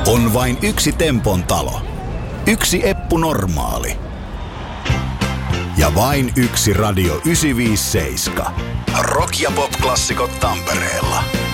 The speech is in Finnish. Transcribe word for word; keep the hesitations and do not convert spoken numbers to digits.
On vain yksi Tempon talo. Yksi Eppu Normaali. Ja vain yksi Radio yhdeksänsataaviisikymmentäseitsemän. Rock- ja pop-klassikot Tampereella.